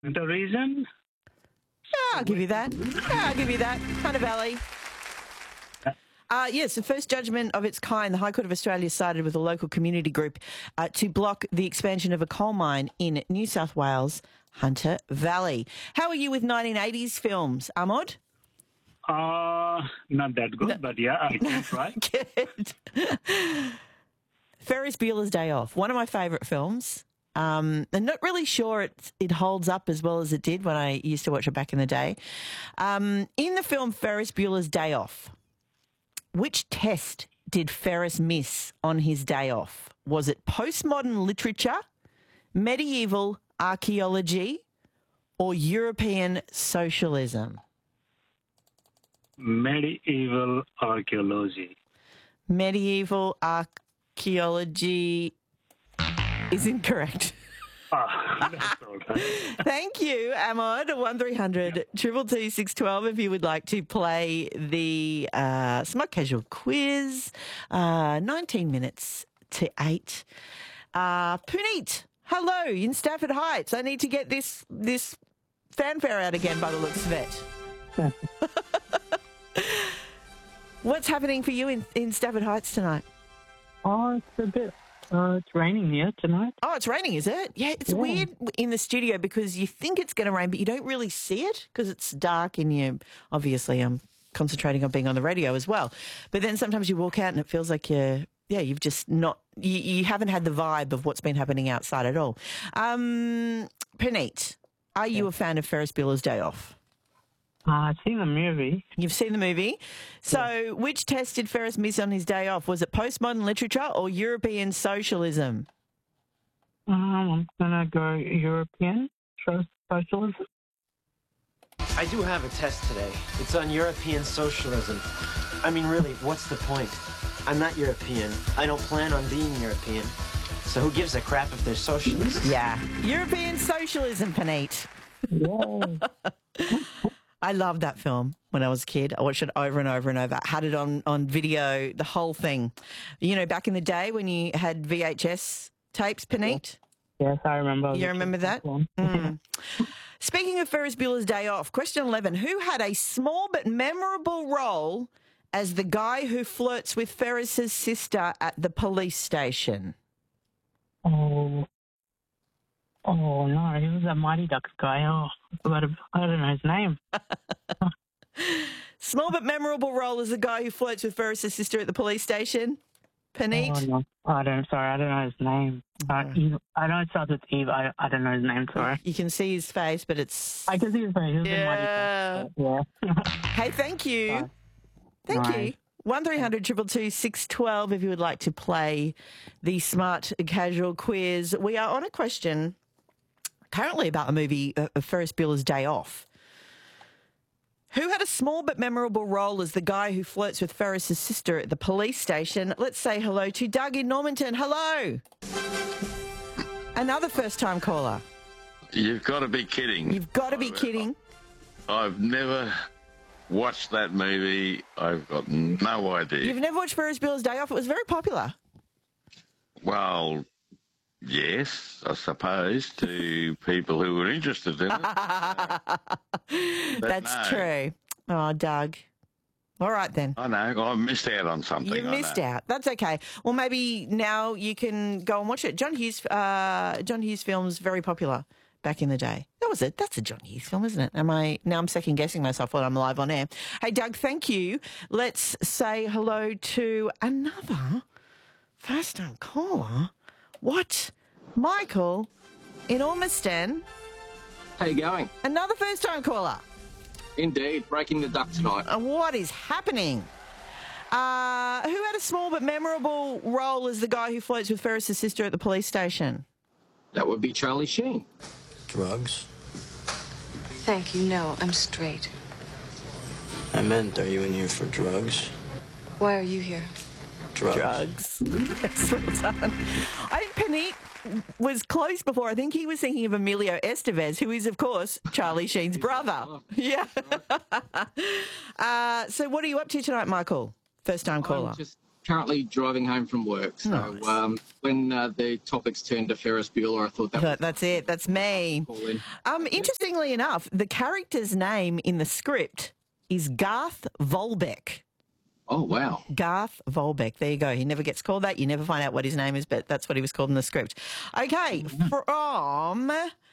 The reason? I'll give you that. I'll give you that. Hunter Valley. Yes, the first judgment of its kind, the High Court of Australia sided with a local community group to block the expansion of a coal mine in New South Wales, Hunter Valley. How are you with 1980s films, Ahmad? Not that good, but yeah, I can try. Good. Ferris Bueller's Day Off, one of my favourite films. I'm not really sure it holds up as well as it did when I used to watch it back in the day. In the film Ferris Bueller's Day Off, which test did Ferris miss on his day off? Was it postmodern literature, medieval archaeology, or European socialism? Medieval archaeology. Medieval archaeology is incorrect. That's all right. Thank you, Ahmad. 1300 222 612 if you would like to play the Smart Casual quiz. 19 minutes to 8. Puneet, hello, in Stafford Heights. I need to get this fanfare out again by the looks of it. What's happening for you in Stafford Heights tonight? Oh, it's a bit... it's raining here tonight. Oh, it's raining, is it? Yeah, it's weird in the studio because you think it's going to rain, but you don't really see it because it's dark and obviously I'm concentrating on being on the radio as well. But then sometimes you walk out and it feels like you've just not, you haven't had the vibe of what's been happening outside at all. Puneet, are you a fan of Ferris Bueller's Day Off? I've seen the movie. You've seen the movie. So which test did Ferris miss on his day off? Was it postmodern literature or European socialism? I'm going to go European socialism. I do have a test today. It's on European socialism. I mean, really, what's the point? I'm not European. I don't plan on being European. So who gives a crap if they're socialists? Yeah. European socialism, Puneet. Yeah. I loved that film when I was a kid. I watched it over and over and over. I had it on video, the whole thing. You know, back in the day when you had VHS tapes, Puneet? Yes, I remember. You remember that? Mm. Speaking of Ferris Bueller's Day Off, question 11. Who had a small but memorable role as the guy who flirts with Ferris's sister at the police station? Oh, no, he was a Mighty Ducks guy. Oh, I don't know his name. Small but memorable role as the guy who flirts with Ferris's sister at the police station? Puneet? Oh, no. I don't know his name. I know it starts with Eve. I don't know his name, sorry. You can see his face, but it's... I can see his face. He was Yeah. a Mighty Ducks. Yeah. Hey, thank you. Thank you. 1300 222 612 if you would like to play the Smart Casual quiz. We are on a question currently about the movie Ferris Bueller's Day Off. Who had a small but memorable role as the guy who flirts with Ferris's sister at the police station? Let's say hello to Doug in Normanton. Hello. Another first-time caller. You've got to be kidding. You've got to be kidding. I've never watched that movie. I've got no idea. You've never watched Ferris Bueller's Day Off? It was very popular. Well, yes, I suppose, to people who were interested in it. That's true. Oh, Doug. All right, then. I know. I missed out on something. You missed out. That's okay. Well, maybe now you can go and watch it. John Hughes film's very popular back in the day. That was it. That's a John Hughes film, isn't it? Now I'm second guessing myself when I'm live on air. Hey, Doug, thank you. Let's say hello to another first-time caller. What? Michael in Ormiston. How you going? Another first-time caller. Indeed, breaking the duck tonight. What is happening? Who had a small but memorable role as the guy who flirts with Ferris's sister at the police station? That would be Charlie Sheen. Drugs? Thank you. No, I'm straight. I meant, are you in here for drugs? Why are you here? Drugs. Yes, well done. I think Puneet was close before. I think he was thinking of Emilio Estevez, who is, of course, Charlie Sheen's brother. Yeah. So what are you up to tonight, Michael? First-time caller. currently driving home from work. So Nice. when the topics turned to Ferris Bueller, I thought that was That's it. That's me. call in. Interestingly enough, the character's name in the script is Garth Volbeck. Oh, wow. Garth Volbeck. There you go. He never gets called that. You never find out what his name is, but that's what he was called in the script. Okay, from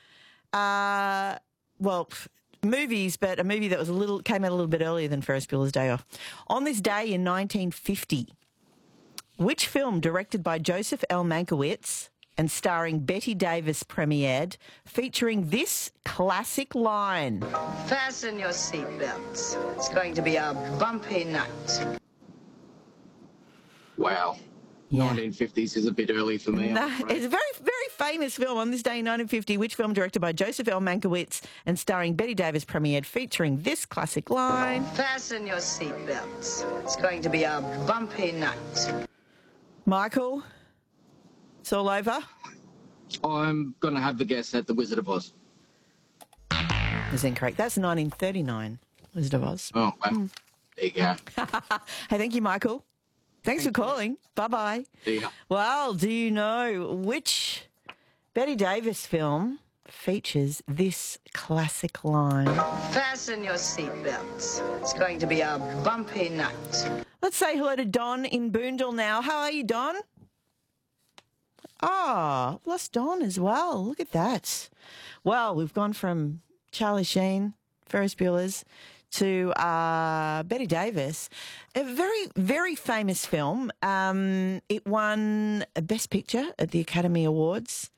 movies, but a movie that came out a little bit earlier than Ferris Bueller's Day Off. On this day in 1950, which film directed by Joseph L. Mankiewicz and starring Betty Davis premiered, featuring this classic line? Fasten your seatbelts. It's going to be a bumpy night. Wow. Yeah. 1950s is a bit early for me. I'm No, afraid. it's a very, very famous film. On this day in 1950, which film directed by Joseph L. Mankiewicz and starring Betty Davis premiered, featuring this classic line? Fasten your seatbelts. It's going to be a bumpy night. Michael, it's all over. I'm going to have the guess at The Wizard of Oz. Is incorrect. That's 1939, Wizard of Oz. Oh, wow. There you go. Hey, thank you, Michael. Thanks for calling. Bye-bye. See ya. Well, do you know which Betty Davis film features this classic line? Fasten your seatbelts. It's going to be a bumpy night. Let's say hello to Don in Boondall now. How are you, Don? Oh, lost Don as well. Look at that. Well, we've gone from Charlie Sheen, Ferris Bueller's, to Betty Davis. A very, very famous film. It won a Best Picture at the Academy Awards.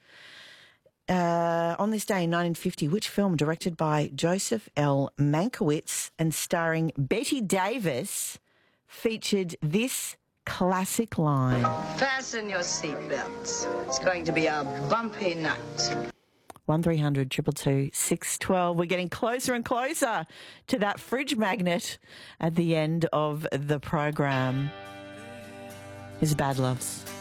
On this day in 1950, which film directed by Joseph L. Mankiewicz and starring Betty Davis featured this classic line? Fasten your seatbelts. It's going to be a bumpy night. 1300 222 612. We're getting closer and closer to that fridge magnet at the end of the program. Is Bad Loves.